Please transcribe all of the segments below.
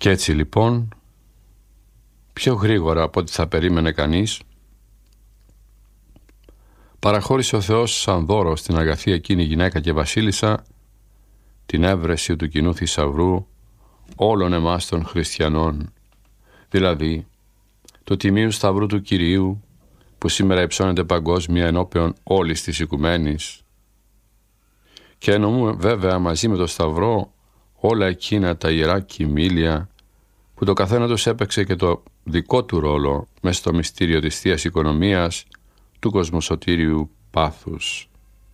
Κι έτσι λοιπόν, πιο γρήγορα από ό,τι θα περίμενε κανείς, παραχώρησε ο Θεός σαν δώρο στην αγαθή εκείνη γυναίκα και βασίλισσα την έβρεση του κοινού θησαυρού όλων εμάς των χριστιανών, δηλαδή του Τιμίου Σταυρού του Κυρίου, που σήμερα υψώνεται παγκόσμια ενώπιον όλης της οικουμένης, και εννοούμε βέβαια μαζί με το Σταυρό όλα εκείνα τα ιερά κοιμήλια που το καθένα τους έπαιξε και το δικό του ρόλο μέσα στο μυστήριο της Θείας Οικονομίας του κοσμοσωτήριου πάθους.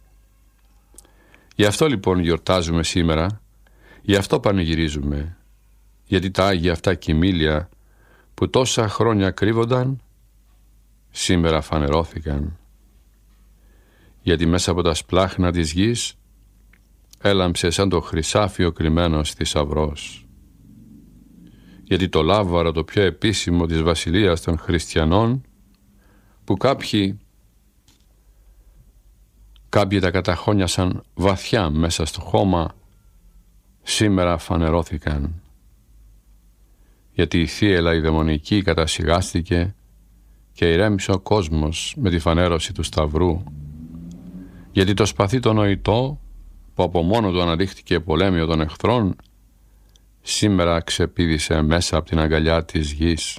Γι' αυτό λοιπόν γιορτάζουμε σήμερα, γι' αυτό πανηγυρίζουμε, γιατί τα Άγια αυτά κοιμήλια που τόσα χρόνια κρύβονταν, σήμερα φανερώθηκαν. Γιατί μέσα από τα σπλάχνα της γης έλαμψε σαν το χρυσάφιο κρυμμένος θησαυρός. Γιατί το λάβαρο το πιο επίσημο της βασιλείας των χριστιανών, που κάποιοι τα καταχώνιασαν βαθιά μέσα στο χώμα, σήμερα φανερώθηκαν. Γιατί η θύελλα η δαιμονική κατασιγάστηκε και ηρέμησε ο κόσμος με τη φανέρωση του Σταυρού. Γιατί το σπαθί το νοητό, που από μόνο του αναδείχτηκε πολέμιο των εχθρών, σήμερα ξεπήδησε μέσα από την αγκαλιά της γης.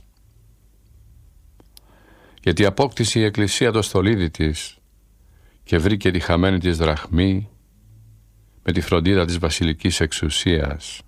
Γιατί απόκτησε η Εκκλησία το στολίδι της και βρήκε τη χαμένη της δραχμή με τη φροντίδα της βασιλικής εξουσίας.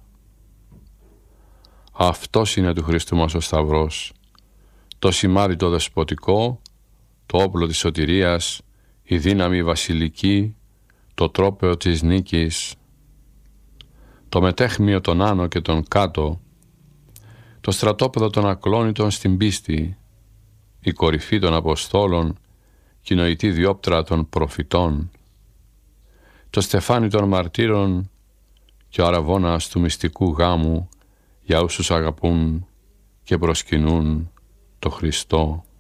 Αυτός είναι του Χριστού μας ο Σταυρός, το σημάδι το δεσποτικό, το όπλο της σωτηρίας, η δύναμη βασιλική, το τρόπαιο της νίκης, το μετέχμιο των άνω και των κάτω, το στρατόπεδο των ακλόνητων στην πίστη, η κορυφή των Αποστόλων και η νοητή διόπτρα των προφητών, το στεφάνι των μαρτύρων και ο αραβώνας του μυστικού γάμου για όσους αγαπούν και προσκυνούν το Χριστό.